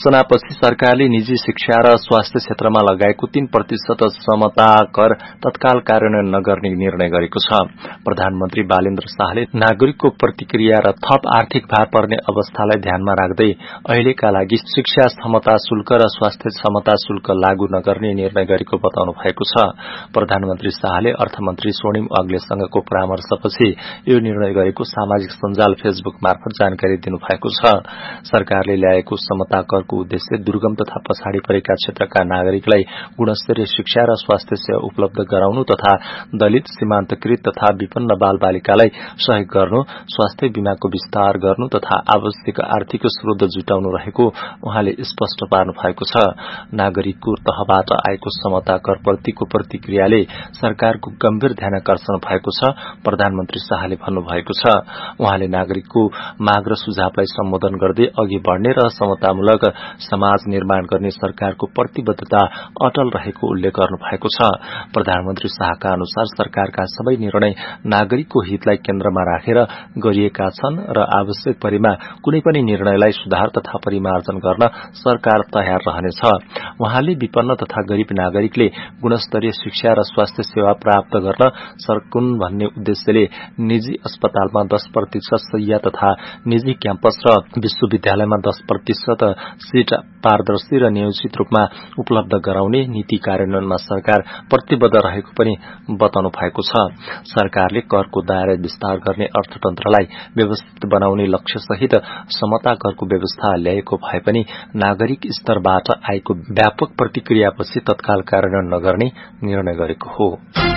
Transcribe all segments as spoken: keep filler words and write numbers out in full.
आलोचनापछि सरकारले निजी शिक्षा र स्वास्थ्य क्षेत्रमा लगाएको तीन प्रतिशत समता कर तत्काल कार्यान्वयन नगर्ने निर्णय गरेको छ। प्रधानमन्त्री बालेन्द्र शाहले नागरिकको प्रतिक्रिया र थप आर्थिक भार पर्ने अवस्थालाई ध्यानमा राख्दै अहिलेका लागि शिक्षा क्षमता शुल्क र स्वास्थ्य क्षमता शुल्क लागू नगर्ने निर्णय गरेको बताउनु भएको छ। प्रधानमन्त्री शाहले अर्थमन्त्री स्वर्णिम अग्लेसँगको परामर्शपछि यो निर्णय गरेको सामाजिक सञ्जाल फेसबुक मार्फत जानकारी दिनुभएको छ। सरकारले ल्याएको समता करको उद्देश्य दुर्गम तथा पछाडि परेका क्षेत्रका नागरिकलाई गुणस्तरीय शिक्षा र स्वास्थ्य सेवा उपलब्ध गराउनु तथा दलित, सीमान्तकृत तथा विपन्न बाल बालिकालाई सहयोग गर्नु, स्वास्थ्य बीमाको विस्तार गर्नु तथा आवश्यक आर्थिक स्रोत जुटाउनु रहेको उहाँले स्पष्ट पार्नु भएको छ। नागरिकको तहबाट आएको समता कर प्रतिको प्रतिक्रियाले सरकारको गम्भीर ध्यानाकर्षण भएको छ, प्रधानमन्त्री शाहले भन्नुभएको छ। उहाँले नागरिकको माग र सुझावलाई सम्बोधन गर्दै अघि बढ़ने र समतामूलक समाज निर्माण गर्ने सरकारको प्रतिबद्धता अटल रहेको उल्लेख गर्नु भएको छ। प्रधानमन्त्री शाहका अनुसार सरकारका सबै निर्णय नागरिकको हितलाई केन्द्रमा राखेर गरिएका छन् र आवश्यक परेमा कुनै पनि निर्णयलाई सुधार तथा परिमार्जन गर्न सरकार तयार रहनेछ। उहाँले विपन्न तथा गरीब नागरिकले गुणस्तरीय शिक्षा र स्वास्थ्य सेवा प्राप्त गर्न सकुन् भन्ने उद्देश्यले निजी अस्पतालमा दस प्रतिशत शैय्या तथा निजी क्याम्पस र विश्वविद्यालयमा दस प्रतिशत सीट पारदर्शी र नियोजित रूपमा उपलब्ध गराउने नीति कार्यान्वयनमा सरकार प्रतिबद्ध रहेको पनि बताउनु भएको छ। सरकारले करको दायरा विस्तार गर्ने अर्थतन्त्रलाई व्यवस्थित बनाउने लक्ष्य सहित समता करको व्यवस्था ल्याएको भए पनि नागरिक स्तरबाट आएको व्यापक प्रतिक्रियापछि तत्काल कार्यान्वयन नगर्ने निर्णय गरेको हो।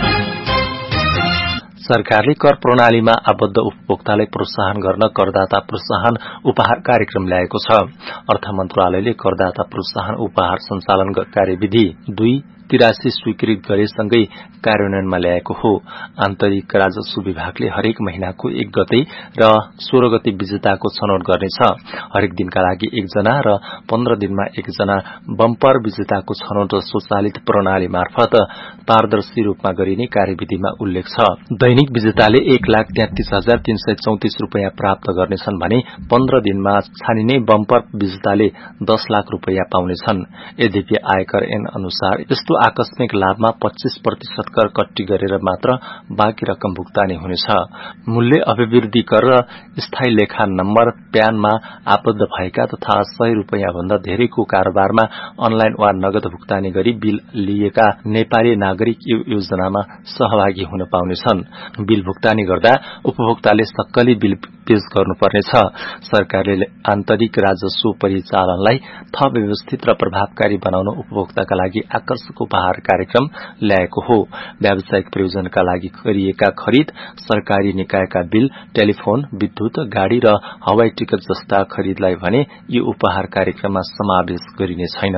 सरकारले कर प्रणालीमा आबद्ध उपभोक्तालाई प्रोत्साहन गर्न करदाता प्रोत्साहन उपहार कार्यक्रम ल्याएको छ। अर्थ मन्त्रालयले करदाता प्रोत्साहन उपहार सञ्चालन कार्यविधि दुई तिरासी स्वीकृत गरेसँगै कार्यान्वयनमा ल्याएको हो। आन्तरिक राजस्व विभागले हरेक महिनाको एक गते र सोह्र गते विजेताको छनौट गर्नेछ। हरेक दिनका लागि एकजना र पन्ध्र दिनमा एकजना बम्पर विजेताको छनौट स्वचालित प्रणाली मार्फत पारदर्शी रूपमा गरिने कार्यविधिमा उल्लेख छ। दैनिक विजेताले एक लाख तेत्तीस हजार तीन सय चौतिस रूपियाँ प्राप्त गर्नेछन् भने पन्ध्र दिनमा छानिने बम्पर विजेताले दस लाख रूपियाँ पाउनेछन्। यद्यपि आयकर ऐन अनुसार यस्तो आकस्मिक लाभमा पच्चीस प्रतिशत कर कट्टी गरेर मात्र बाँकी रकम भुक्तानी हुनेछ। मूल्य अभिवृद्धि कर र स्थायी लेखा नम्बर प्यानमा आबद्ध भएका तथा सय रूपियाँ भन्दा धेरैको कारोबारमा अनलाइन वा नगद भुक्तानी गरी बिल लिएका नेपाली नागरिक यो योजनामा सहभागी हुन पाउनेछन्। बिल भुक्तानी गर्दा उपभोक्ताले सक्कली बिल पेश गर्नुपर्नेछ। सरकारले आन्तरिक राजस्व परिचालनलाई थप व्यवस्थित र प्रभावकारी बनाउन उपभोक्ताका लागि आकर्षक उपहार कार्यक्रम ल्याएको हो। व्यावसायिक प्रयोजनका लागि गरिएका खरिद, सरकारी निकायका बिल, टेलिफोन, विद्युत, गाड़ी र हवाई टिकट जस्ता खरिदलाई भने यो उपहार कार्यक्रममा समावेश गरिने छैन।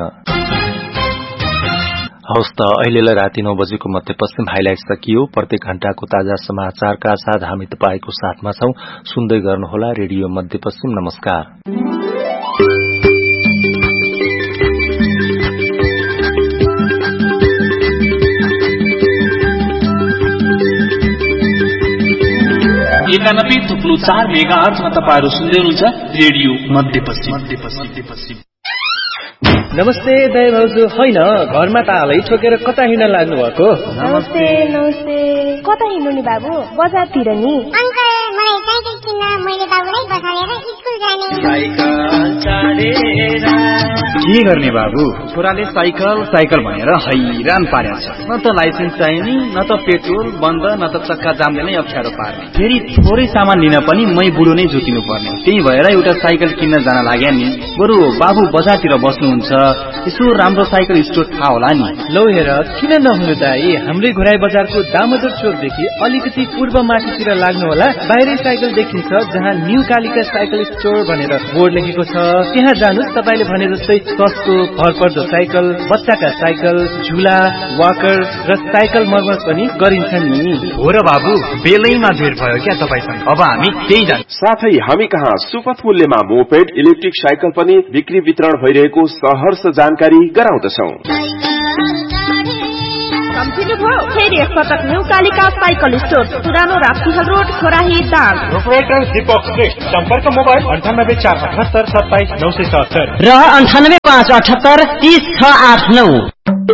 हवस् त अहिलेलाई राति नौ बजेको मध्यपश्चिम हाइलाइट सकियो। प्रत्येक घण्टाको ताजा समाचारका साथ हामी तपाईको साथमा छौं। सुन्दै गर्नुहोला रेडियो मध्यपश्चिम। नमस्कार। एकानब्बे थुप्लो चार मेगा आर्चमा तपाईहरु सुन्दै हुनुहुन्छ रेडियो मध्यपश्चिम मध्यपश्चिम। नमस्ते दाइ भाउजू। होइन घरमा तालै ठोकेर कता हिँड्न लाग्नु भएको? नमस्ते नमस्ते। कता हिँड्नु नि बाबु? बजारतिर नि। अंकल मलाई साइकल किन्न मैले बाबुलाई बसालेर स्कुल जाने। साइकल चढेर के गर्ने बाबु? छोराले साइकल साइकल भनेर हैरान पारेको छ। न त लाइसेन्स चाहिने, न त पेट्रोल बन्द, न त चक्का जामले नै अप्ठ्यारो पार्ने। फेरि थोरै सामान लिन पनि मै बुढो नै जुटिनु पर्ने। त्यही भएर एउटा साइकल किन्न जान लाग्या नि। बरु बाबु बजारतिर बस्नुहुन्छ, यसो राम्रो साइकल स्टोर थाहा होला नि। लौ हेर, किन नहुनु दाइ? हाम्रै घुराई बजारको दामोदर चोकदेखि अलिकति पूर्व माथितिर लाग्नु होला। बाहिरै साइकल देखिन्छ जहाँ न्यू कालिका साइकल स्टोर भनेर बोर्ड लेखेको छ। त्यहाँ जानुस्। तपाईले भने जस्तै सस्तो भरपर्दो साइकल, बच्चाका साइकल, झुला, वाकर र साइकल मर्मत पनि गरिन्छ नि। हो र बाबु, बेलैमा भेट भयो क्या तपाईसँग। अब हामी त्यही जान्छौँ। साथै हामी कहाँ सुपथ मूल्यमा मोपेड, इलेक्ट्रिक साइकल पनि बिक्री वितरण भइरहेको सहर्ष जानकारी गराउँदछौं। सम्झिनुभयो? फेरि एकपटक न्यू कालिका साइकल स्टोर, पुरानो राप्तीहल रोड, खोराही दाङ। प्रोपराइटर दीपक श्रेष्ठ। सम्पर्क मोबाइल अन्ठानब्बे चार अठहत्तर सत्ताइस नौ सय सत्तर र अन्ठानब्बे पाँच अठहत्तर तीस छ आठ नौ।